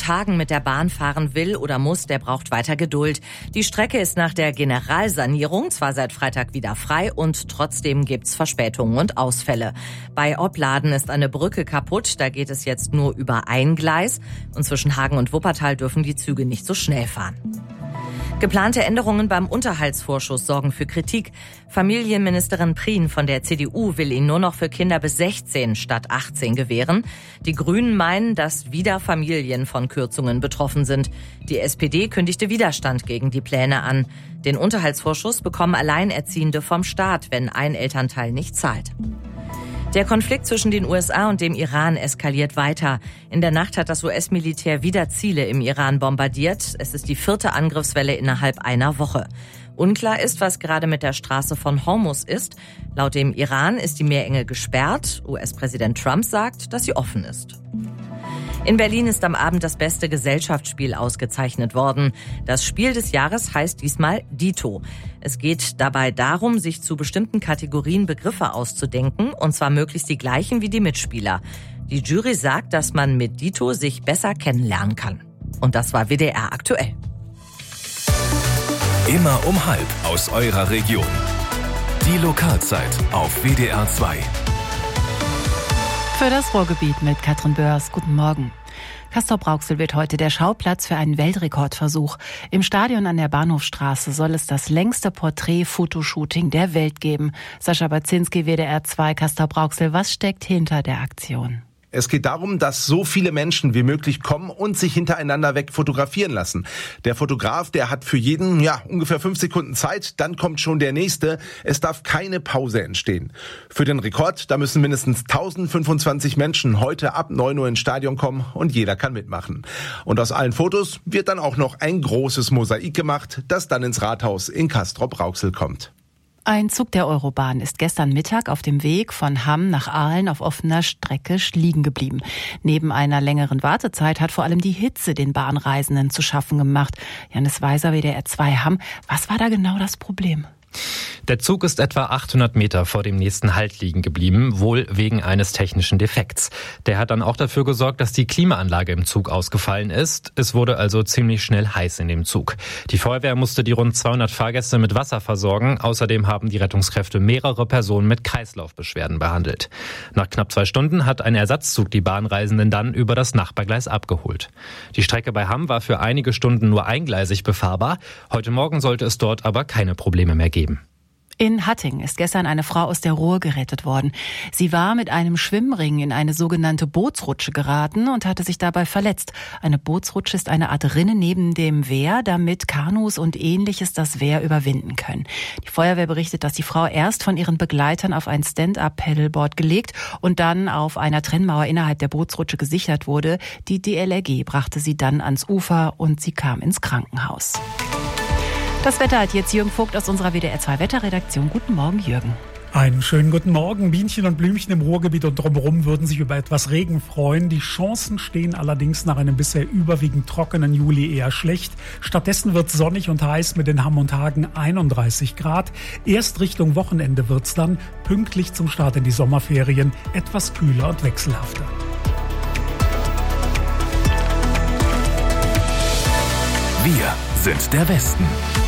Hagen mit der Bahn fahren will oder muss, der braucht weiter Geduld. Die Strecke ist nach der Generalsanierung zwar seit Freitag wieder frei und trotzdem gibt's Verspätungen und Ausfälle. Bei Opladen ist eine Brücke kaputt, da geht es jetzt nur über ein Gleis und zwischen Hagen und Wuppertal dürfen die Züge nicht so schnell fahren. Geplante Änderungen beim Unterhaltsvorschuss sorgen für Kritik. Familienministerin Prien von der CDU will ihn nur noch für Kinder bis 16 statt 18 gewähren. Die Grünen meinen, dass wieder Familien von Kürzungen betroffen sind. Die SPD kündigte Widerstand gegen die Pläne an. Den Unterhaltsvorschuss bekommen Alleinerziehende vom Staat, wenn ein Elternteil nicht zahlt. Der Konflikt zwischen den USA und dem Iran eskaliert weiter. In der Nacht hat das US-Militär wieder Ziele im Iran bombardiert. Es ist die 4. Angriffswelle innerhalb einer Woche. Unklar ist, was gerade mit der Straße von Hormuz ist. Laut dem Iran ist die Meerenge gesperrt. US-Präsident Trump sagt, dass sie offen ist. In Berlin ist am Abend das beste Gesellschaftsspiel ausgezeichnet worden. Das Spiel des Jahres heißt diesmal Dito. Es geht dabei darum, sich zu bestimmten Kategorien Begriffe auszudenken, und zwar möglichst die gleichen wie die Mitspieler. Die Jury sagt, dass man mit Dito sich besser kennenlernen kann. Und das war WDR aktuell. Immer um 12 aus eurer Region. Die Lokalzeit auf WDR 2. Für das Ruhrgebiet mit Katrin Börs. Guten Morgen. Castrop-Rauxel wird heute der Schauplatz für einen Weltrekordversuch. Im Stadion an der Bahnhofstraße soll es das längste Porträt-Fotoshooting der Welt geben. Sascha Baczynski, WDR 2, Castrop-Rauxel. Was steckt hinter der Aktion? Es geht darum, dass so viele Menschen wie möglich kommen und sich hintereinander weg fotografieren lassen. Der Fotograf, der hat für jeden ungefähr 5 Sekunden Zeit, dann kommt schon der nächste. Es darf keine Pause entstehen. Für den Rekord, da müssen mindestens 1025 Menschen heute ab 9 Uhr ins Stadion kommen und jeder kann mitmachen. Und aus allen Fotos wird dann auch noch ein großes Mosaik gemacht, das dann ins Rathaus in Castrop-Rauxel kommt. Ein Zug der Eurobahn ist gestern Mittag auf dem Weg von Hamm nach Aalen auf offener Strecke liegen geblieben. Neben einer längeren Wartezeit hat vor allem die Hitze den Bahnreisenden zu schaffen gemacht. Janis Weiser, WDR 2 Hamm. Was war da genau das Problem? Der Zug ist etwa 800 Meter vor dem nächsten Halt liegen geblieben, wohl wegen eines technischen Defekts. Der hat dann auch dafür gesorgt, dass die Klimaanlage im Zug ausgefallen ist. Es wurde also ziemlich schnell heiß in dem Zug. Die Feuerwehr musste die rund 200 Fahrgäste mit Wasser versorgen. Außerdem haben die Rettungskräfte mehrere Personen mit Kreislaufbeschwerden behandelt. Nach knapp 2 Stunden hat ein Ersatzzug die Bahnreisenden dann über das Nachbargleis abgeholt. Die Strecke bei Hamm war für einige Stunden nur eingleisig befahrbar. Heute Morgen sollte es dort aber keine Probleme mehr geben. In Hattingen ist gestern eine Frau aus der Ruhr gerettet worden. Sie war mit einem Schwimmring in eine sogenannte Bootsrutsche geraten und hatte sich dabei verletzt. Eine Bootsrutsche ist eine Art Rinne neben dem Wehr, damit Kanus und Ähnliches das Wehr überwinden können. Die Feuerwehr berichtet, dass die Frau erst von ihren Begleitern auf ein Stand-up-Paddleboard gelegt und dann auf einer Trennmauer innerhalb der Bootsrutsche gesichert wurde. Die DLRG brachte sie dann ans Ufer und sie kam ins Krankenhaus. Das Wetter hat jetzt Jürgen Vogt aus unserer WDR 2 Wetterredaktion. Guten Morgen, Jürgen. Einen schönen guten Morgen. Bienchen und Blümchen im Ruhrgebiet und drumherum würden sich über etwas Regen freuen. Die Chancen stehen allerdings nach einem bisher überwiegend trockenen Juli eher schlecht. Stattdessen wird es sonnig und heiß mit in Hamm und Hagen 31 Grad. Erst Richtung Wochenende wird es dann, pünktlich zum Start in die Sommerferien, etwas kühler und wechselhafter. Wir sind der Westen.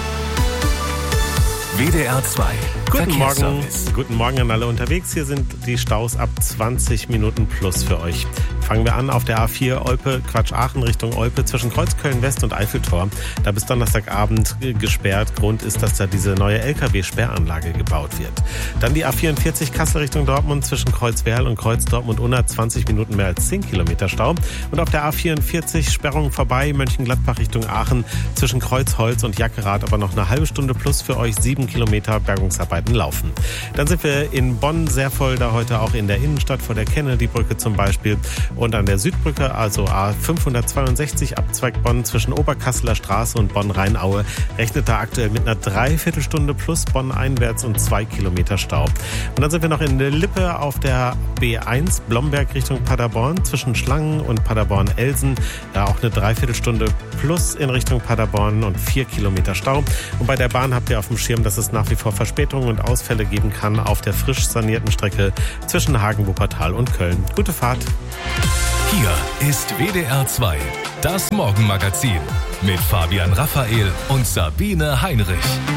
WDR 2. Guten Morgen an alle unterwegs. Hier sind die Staus ab 20 Minuten plus für euch. Fangen wir an auf der A4 Aachen Richtung Olpe zwischen Kreuzköln West und Eiffeltor. Da bis Donnerstagabend gesperrt. Grund ist, dass da diese neue LKW-Sperranlage gebaut wird. Dann die A44 Kassel Richtung Dortmund zwischen Kreuzwerl und Kreuz Dortmund-Unna 20 Minuten mehr als 10 Kilometer Stau. Und auf der A44 Sperrung vorbei Mönchengladbach Richtung Aachen zwischen Kreuzholz und Jackerath aber noch eine halbe Stunde plus für euch 7 Kilometer Bergungsarbeiten laufen. Dann sind wir in Bonn sehr voll, da heute auch in der Innenstadt vor der Kennedy-Brücke zum Beispiel. Und an der Südbrücke, also A562 Abzweig Bonn zwischen Oberkasseler Straße und Bonn-Rheinaue, rechnet da aktuell mit einer Dreiviertelstunde plus Bonn einwärts und 2 Kilometer Stau. Und dann sind wir noch in Lippe auf der B1 Blomberg Richtung Paderborn zwischen Schlangen und Paderborn-Elsen. Da auch eine Dreiviertelstunde plus in Richtung Paderborn und 4 Kilometer Stau. Und bei der Bahn habt ihr auf dem Schirm, dass es nach wie vor Verspätungen und Ausfälle geben kann auf der frisch sanierten Strecke zwischen Hagen, Wuppertal und Köln. Gute Fahrt! Hier ist WDR 2, das Morgenmagazin mit Fabian Raphael und Sabine Heinrich.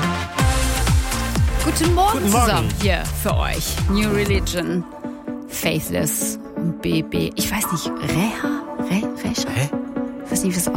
Guten Morgen zusammen hier für euch. New Religion, Faithless und BB. Ich weiß nicht, Reha? Ich weiß nicht, was